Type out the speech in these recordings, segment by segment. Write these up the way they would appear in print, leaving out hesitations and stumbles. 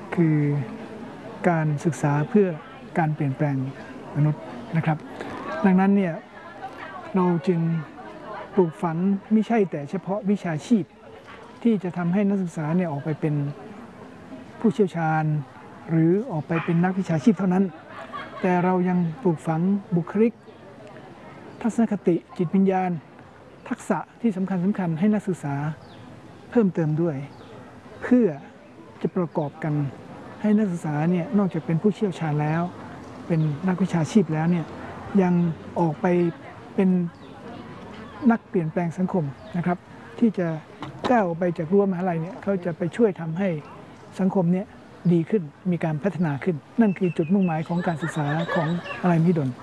คือการศึกษาเพื่อการเปลี่ยนแปลงมนุษย์นะครับดังนั้นเนี่ยเราจึงปลูกฝังไม่ใช่แต่เฉพาะวิชาชีพที่จะทำให้นักศึกษาเนี่ยออกไปเป็นผู้เชี่ยวชาญหรือออกไปเป็นนักวิชาชีพเท่านั้นแต่เรายังปลูกฝังบุคลิกทัศนคติจิตวิญญาณทักษะที่สำคัญให้นักศึกษาเพิ่มเติมด้วยเพื่อจะประกอบกันให้นักศึกษาเนี่ยนอกจากเป็นผู้เชี่ยวชาญแล้วเป็นนักวิชาชีพแล้วเนี่ยยังออกไปเป็นนักเปลี่ยนแปลงสังคมนะครับที่จะก้าวออกไปจากรั้วมหาลัยเนี่ยเขาจะไปช่วยทำให้สังคมเนี่ยดีขึ้นมีการพัฒนาขึ้นนั่นคือจุดมุ่งหมายของการศึกษาของมหาลัยมหิดล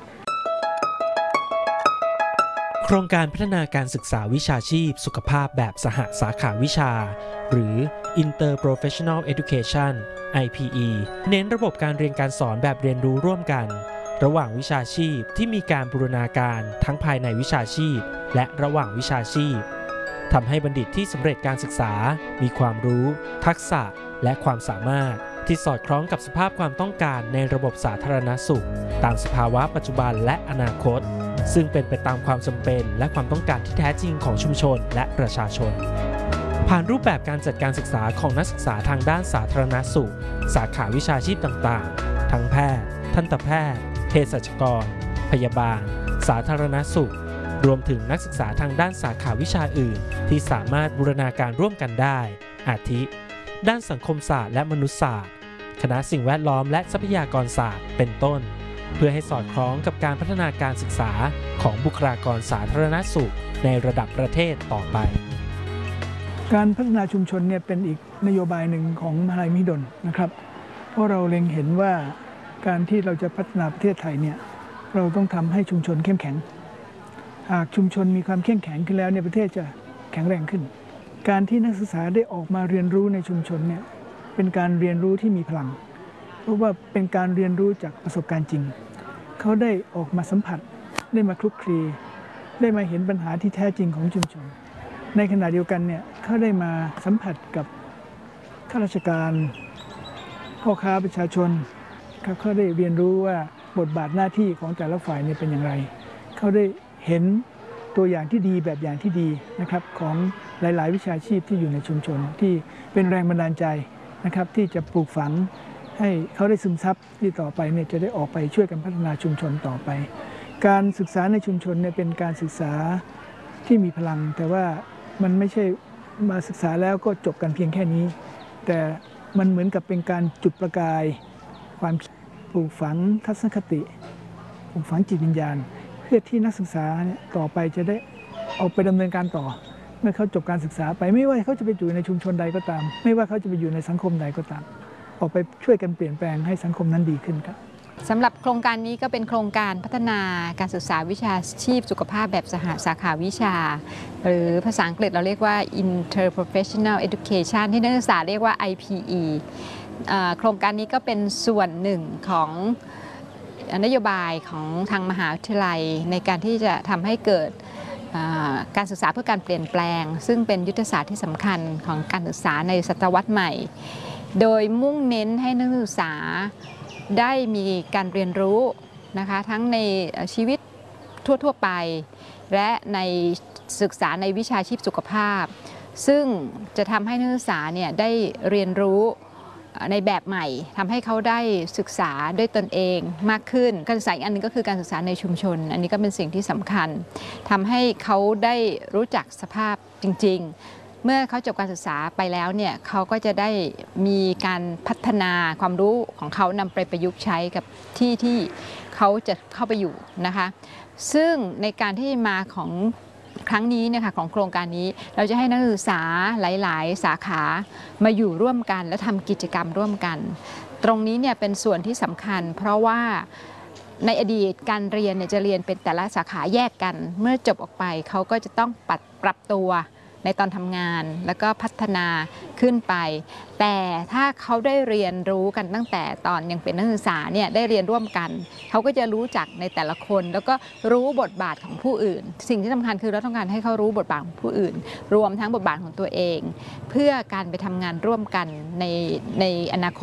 โครงการพัฒนาการศึกษาวิชาชีพสุขภาพแบบสหสาขาวิชาหรือ Interprofessional Education IPE เน้นระบบการเรียนการสอนแบบเรียนรู้ร่วมกันระหว่างวิชาชีพที่มีการบูรณาการทั้งภายในวิชาชีพและระหว่างวิชาชีพทำให้บัณฑิตที่สำเร็จการศึกษามีความรู้ทักษะและความสามารถที่สอดคล้องกับสภาพความต้องการในระบบสาธารณสุขตามสภาวะปัจจุบันและอนาคตซึ่งเป็นไปตามความจำเป็นและความต้องการที่แท้จริงของชุมชนและประชาชนผ่านรูปแบบการจัดการศึกษาของนักศึกษาทางด้านสาธารณสุขสาขาวิชาชีพต่างๆทั้งแพทย์ทันตแพทย์เภสัชกรพยาบาลสาธารณสุขรวมถึงนักศึกษาทางด้านสาขาวิชาอื่นที่สามารถบูรณาการร่วมกันได้อาทิด้านสังคมศาสตร์และมนุษยศาสตร์คณะสิ่งแวดล้อมและทรัพยากรศาสตร์เป็นต้นเพื่อให้สอดคล้องกับการพัฒนาการศึกษาของบุคลากรสาธารณสุขในระดับประเทศต่อไปการพัฒนาชุมชนเนี่ยเป็นอีกนโยบายหนึ่งของมหาลัยมหิดลนะครับเพราะเราเล็งเห็นว่าการที่เราจะพัฒนาประเทศไทยเนี่ยเราต้องทำให้ชุมชนเข้มแข็งหากชุมชนมีความเข้มแข็งขึ้นแล้วเนี่ยประเทศจะแข็งแรงขึ้นการที่นักศึกษาได้ออกมาเรียนรู้ในชุมชนเนี่ยเป็นการเรียนรู้ที่มีพลังเพราะว่าเป็นการเรียนรู้จากประสบการณ์จริงเขาได้ออกมาสัมผัสได้มาคลุกคลีได้มาเห็นปัญหาที่แท้จริงของชุมชนในขณะเดียวกันเนี่ยเขาได้มาสัมผัสกับข้าราชการพ่อค้าประชาชนเขาได้เรียนรู้ว่าบทบาทหน้าที่ของแต่ละฝ่ายเนี่ยเป็นอย่างไรเขาได้เห็นตัวอย่างที่ดีแบบอย่างที่ดีนะครับของหลายๆวิชาชีพที่อยู่ในชุมชนที่เป็นแรงบันดาลใจนะครับที่จะปลูกฝังให้เขาได้ซึมซับที่ต่อไปเนี่ยจะได้ออกไปช่วยกันพัฒนาชุมชนต่อไปการศึกษาในชุมชนเนี่ยเป็นการศึกษาที่มีพลังแต่ว่ามันไม่ใช่มาศึกษาแล้วก็จบกันเพียงแค่นี้แต่มันเหมือนกับเป็นการจุดประกายความปลูกฝังทัศนคติปลูกฝังจิตวิญญาณเพื่อที่นักศึกษาเนี่ยต่อไปจะได้ออกไปดำเนินการต่อเมื่อเขาจบการศึกษาไปไม่ว่าเขาจะไปอยู่ในชุมชนใดก็ตามไม่ว่าเขาจะไปอยู่ในสังคมใดก็ตามออกไปช่วยกันเปลี่ยนแปลงให้สังคมนั้นดีขึ้นครับสำหรับโครงการนี้ก็เป็นโครงการพัฒนาการศึกษาวิชาชีพสุขภาพแบบสหสาขาวิชาหรือภาษาอังกฤษเราเรียกว่า Interprofessional Education ที่นักศึกษาเรียกว่า IPE โครงการนี้ก็เป็นส่วนหนึ่งของนโยบายของทางมหาวิทยาลัยในการที่จะทำให้เกิดการศึกษาเพื่อการเปลี่ยนแปลงซึ่งเป็นยุทธศาสตร์ที่สำคัญของการศึกษาในศตวรรษใหม่โดยมุ่งเน้นให้นักศึกษาได้มีการเรียนรู้นะคะทั้งในชีวิตทั่วไปและในศึกษาในวิชาชีพสุขภาพซึ่งจะทำให้นักศึกษาเนี่ยได้เรียนรู้ในแบบใหม่ทำให้เขาได้ศึกษาด้วยตนเองมากขึ้นการศึกษาอีกอันนึงก็คือการศึกษาในชุมชนอันนี้ก็เป็นสิ่งที่สำคัญทำให้เขาได้รู้จักสภาพจริงๆเมื่อเขาจบการศึกษาไปแล้วเนี่ยเขาก็จะได้มีการพัฒนาความรู้ของเขานำไปประยุกต์ใช้กับที่เขาจะเข้าไปอยู่นะคะซึ่งในการที่มาของครั้งนี้นะคะของโครงการนี้เราจะให้นักศึกษาหลายๆสาขามาอยู่ร่วมกันและทำกิจกรรมร่วมกันตรงนี้เนี่ยเป็นส่วนที่สำคัญเพราะว่าในอดีตการเรียนเนี่ยจะเรียนเป็นแต่ละสาขาแยกกันเมื่อจบออกไปเขาก็จะต้องปรับตัวในตอนทำงานแล้วก็พัฒนาขึ้นไปแต่ถ้าเขาได้เรียนรู้กันตั้งแต่ตอนยังเป็นนักศึกษาเนี่ยได้เรียนร่วมกันเขาก็จะรู้จักในแต่ละคนแล้วก็รู้บทบาทของผู้อื่นสิ่งที่สำคัญคือเราต้องการให้เขารู้บทบาทของผู้อื่นรวมทั้งบทบาทของตัวเองเพื่อการไปทำงานร่วมกันในอนาคต